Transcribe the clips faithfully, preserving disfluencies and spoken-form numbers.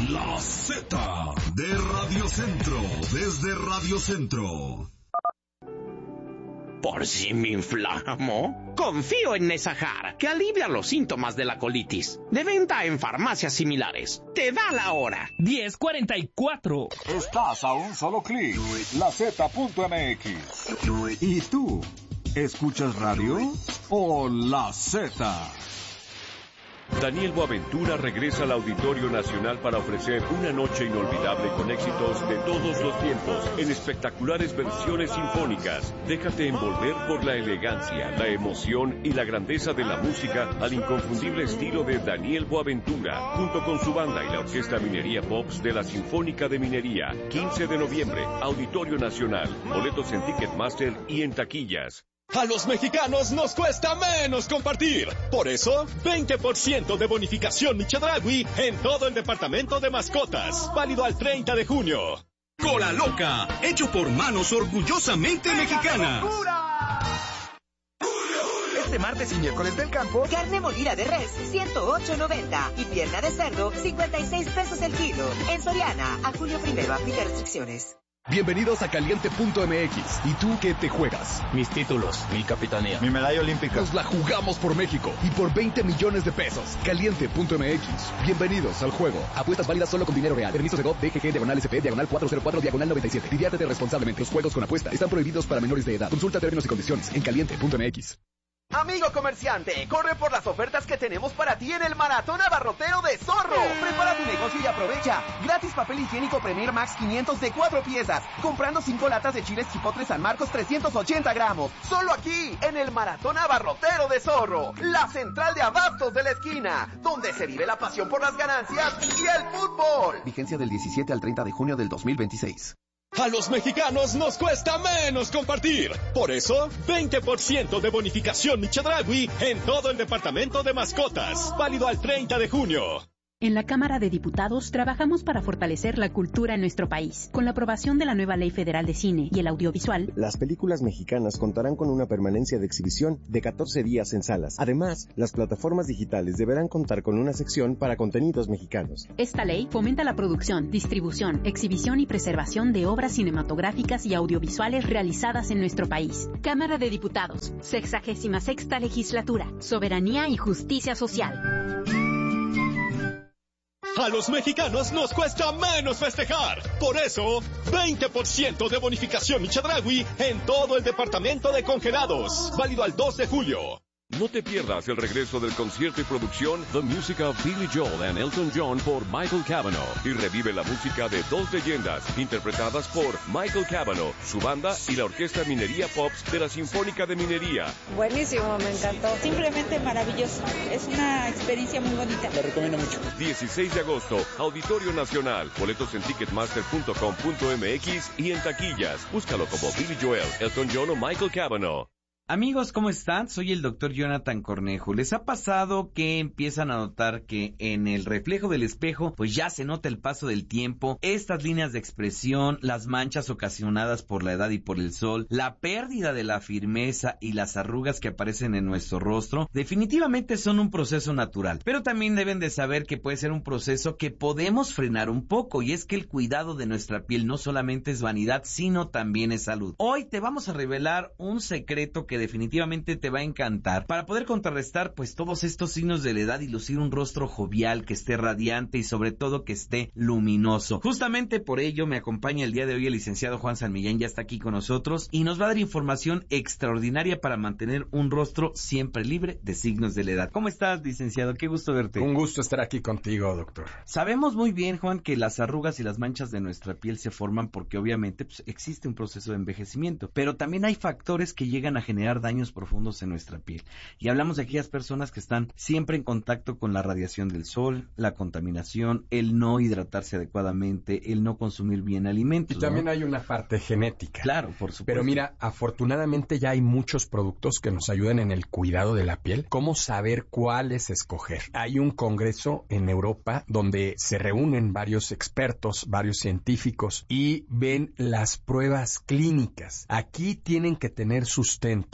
La Z de Radio Centro, desde Radio Centro. ¿Por si me inflamo? Confío en Nesajar, que alivia los síntomas de la colitis. De venta en farmacias similares. Te da la hora. diez cuarenta y cuatro. Estás a un solo clic. La Z punto M X. ¿Y tú? ¿Escuchas radio o La Z? Daniel Boaventura regresa al Auditorio Nacional para ofrecer una noche inolvidable con éxitos de todos los tiempos en espectaculares versiones sinfónicas. Déjate envolver por la elegancia, la emoción y la grandeza de la música al inconfundible estilo de Daniel Boaventura, junto con su banda y la Orquesta Minería Pops de la Sinfónica de Minería. quince de noviembre, Auditorio Nacional. Boletos en Ticketmaster y en taquillas. A los mexicanos nos cuesta menos compartir. Por eso, veinte por ciento de bonificación Michedragui en todo el departamento de mascotas. Válido al treinta de junio. Cola Loca, hecho por manos orgullosamente mexicanas. Este martes y miércoles del campo, carne molida de res, ciento ocho noventa. Y pierna de cerdo, cincuenta y seis pesos el kilo. En Soriana, a julio primero, aplica restricciones. Bienvenidos a Caliente punto M X. ¿Y tú qué te juegas? Mis títulos, mi capitanía, mi medalla olímpica. Nos la jugamos por México y por veinte millones de pesos. Caliente punto M X. Bienvenidos al juego. Apuestas válidas solo con dinero real. Permiso Segov, D G G, diagonal S P, diagonal cuatrocientos cuatro, diagonal noventa y siete. Diviértete responsablemente. Los juegos con apuesta están prohibidos para menores de edad. Consulta términos y condiciones en Caliente punto M X. Amigo comerciante, corre por las ofertas que tenemos para ti en el Maratón Abarrotero de Zorro. Prepara tu negocio y aprovecha. Gratis papel higiénico Premier Max quinientos de cuatro piezas. Comprando cinco latas de chiles Chipotle San Marcos trescientos ochenta gramos. Solo aquí, en el Maratón Abarrotero de Zorro. La central de abastos de la esquina. Donde se vive la pasión por las ganancias y el fútbol. Vigencia del diecisiete al treinta de junio del dos mil veintiséis. A los mexicanos nos cuesta menos compartir. Por eso, veinte por ciento de bonificación Michedragui en todo el departamento de mascotas. Válido al treinta de junio. En la Cámara de Diputados trabajamos para fortalecer la cultura en nuestro país. Con la aprobación de la nueva Ley Federal de Cine y el Audiovisual, las películas mexicanas contarán con una permanencia de exhibición de catorce días en salas. Además, las plataformas digitales deberán contar con una sección para contenidos mexicanos. Esta ley fomenta la producción, distribución, exhibición y preservación de obras cinematográficas y audiovisuales realizadas en nuestro país. Cámara de Diputados, sexagésima sexta legislatura, soberanía y justicia social. A los mexicanos nos cuesta menos festejar. Por eso, veinte por ciento de bonificación Michedragui en todo el departamento de congelados. Válido al dos de julio. No te pierdas el regreso del concierto y producción The Music of Billy Joel and Elton John por Michael Cavanaugh y revive la música de dos leyendas interpretadas por Michael Cavanaugh, su banda y la Orquesta Minería Pops de la Sinfónica de Minería. Buenísimo, me encantó. Simplemente maravilloso. Es una experiencia muy bonita. La recomiendo mucho. dieciséis de agosto, Auditorio Nacional. Boletos en ticketmaster punto com punto M X y en taquillas. Búscalo como Billy Joel, Elton John o Michael Cavanaugh. Amigos, ¿cómo están? Soy el doctor Jonathan Cornejo. ¿Les ha pasado que empiezan a notar que en el reflejo del espejo, pues ya se nota el paso del tiempo, estas líneas de expresión, las manchas ocasionadas por la edad y por el sol, la pérdida de la firmeza y las arrugas que aparecen en nuestro rostro? Definitivamente son un proceso natural, pero también deben de saber que puede ser un proceso que podemos frenar un poco, y es que el cuidado de nuestra piel no solamente es vanidad, sino también es salud. Hoy te vamos a revelar un secreto que definitivamente te va a encantar para poder contrarrestar pues todos estos signos de la edad y lucir un rostro jovial, que esté radiante y sobre todo que esté luminoso. Justamente por ello me acompaña el día de hoy el licenciado Juan San Millán, ya está aquí con nosotros y nos va a dar información extraordinaria para mantener un rostro siempre libre de signos de la edad. ¿Cómo estás, licenciado? Qué gusto verte. Un gusto estar aquí contigo, doctor. Sabemos muy bien, Juan, que las arrugas y las manchas de nuestra piel se forman porque obviamente pues, existe un proceso de envejecimiento, pero también hay factores que llegan a generar daños profundos en nuestra piel. Y hablamos de aquellas personas que están siempre en contacto con la radiación del sol, la contaminación, el no hidratarse adecuadamente, el no consumir bien alimentos. Y también ¿no? hay una parte genética. Claro, por supuesto. Pero mira, afortunadamente ya hay muchos productos que nos ayudan en el cuidado de la piel. ¿Cómo saber cuáles escoger? Hay un congreso en Europa donde se reúnen varios expertos, varios científicos y ven las pruebas clínicas. Aquí tienen que tener sustento.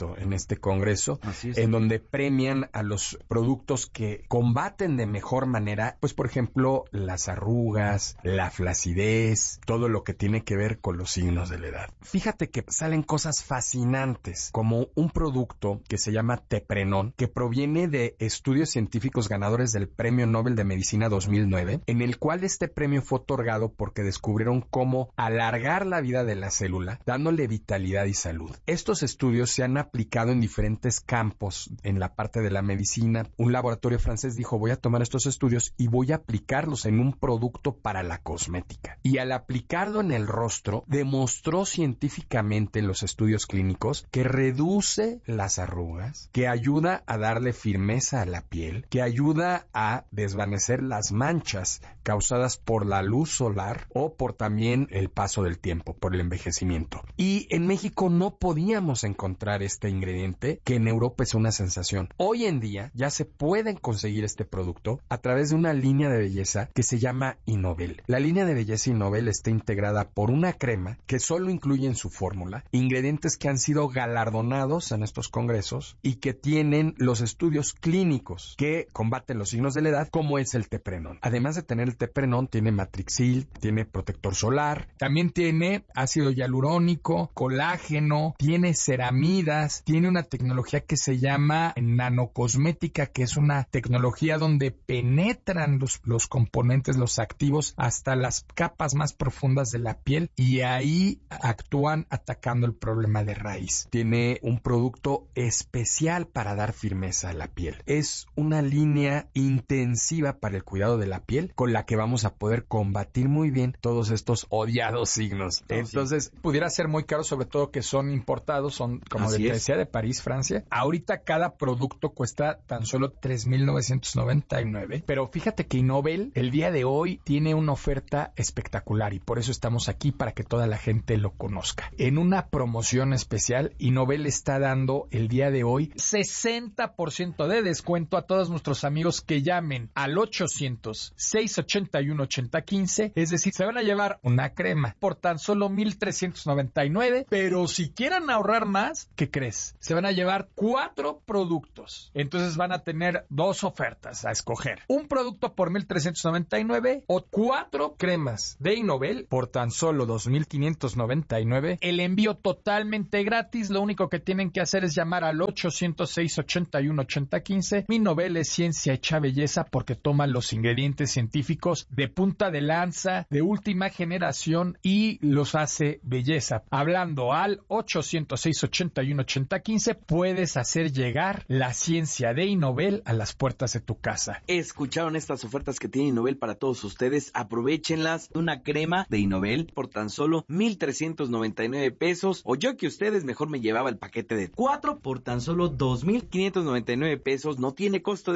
evento en este congreso, en donde premian a los productos que combaten de mejor manera, pues por ejemplo, las arrugas, la flacidez, todo lo que tiene que ver con los signos de la edad. Fíjate que salen cosas fascinantes, como un producto que se llama Teprenón, que proviene de estudios científicos ganadores del Premio Nobel de Medicina dos mil nueve, en el cual este premio fue otorgado porque descubrieron cómo alargar la vida de la célula, dándole vitalidad y salud. Estos estudios se han aplicado en diferentes campos en la parte de la medicina. Un laboratorio francés dijo, voy a tomar estos estudios y voy a aplicarlos en un producto para la cosmética. Y al aplicarlo en el rostro, demostró científicamente en los estudios clínicos que reduce las arrugas, que ayuda a darle firmeza a la piel, que ayuda a desvanecer las manchas causadas por la luz solar o por también el paso del tiempo, por el envejecimiento. Y en México no podíamos encontrar este ingrediente, que en Europa es una sensación. Hoy en día ya se pueden conseguir este producto a través de una línea de belleza que se llama Innovel. La línea de belleza Innovel está integrada por una crema que solo incluye en su fórmula ingredientes que han sido galardonados en estos congresos y que tienen los estudios clínicos que combaten los signos de la edad, como es el Teprenón. Además de tener el Teprenón, tiene Matrixil, tiene protector solar, también tiene ácido hialurónico, colágeno, tiene ceramidas, tiene una tecnología que se llama nanocosmética, que es una tecnología donde penetran los, los componentes, los activos, hasta las capas más profundas de la piel y ahí actúan atacando el problema de raíz. Tiene un producto especial para dar firmeza a la piel. Es una línea intensiva para el cuidado de la piel con la que vamos a poder combatir muy bien todos estos odiados signos. Entonces, pudiera ser muy caro, sobre todo que son importados, son como de, decía, de París, Francia. Ahorita cada producto cuesta tan solo tres mil novecientos noventa y nueve, pero fíjate que Innovel el día de hoy tiene una oferta espectacular y por eso estamos aquí, para que toda la gente lo conozca. En una promoción especial, Innovel está dando el día de hoy sesenta por ciento de descuento a todos nuestros amigos que llamen al ochocientos, seiscientos ochenta y uno, ochenta quince, es decir, se van a llevar una crema por tan solo mil trescientos noventa y nueve, pero si quieren ahorrar más, ¿qué crees? Se van a llevar cuatro productos. Entonces van a tener dos ofertas a escoger. Un producto por mil trescientos noventa y nueve o cuatro cremas de Innovel por tan solo dos mil quinientos noventa y nueve. El envío totalmente gratis. Lo único que tienen que hacer es llamar al ochocientos, seiscientos ochenta y uno, ochenta quince. Mi Innovel es ciencia hecha belleza porque toma los ingredientes científicos de punta de lanza, de última generación y los hace belleza. Hablando al ochocientos, seiscientos ochenta y uno, ochenta quince, puedes hacer llegar la ciencia de Innovel a las puertas de tu casa. ¿Escucharon estas ofertas que tiene Innovel para todos ustedes? Aprovéchenlas. Una crema de Innovel por tan solo mil trescientos noventa y nueve pesos. O yo que ustedes, mejor me llevaba el paquete de cuatro por tan solo dos mil quinientos noventa y nueve pesos. No tiene costo de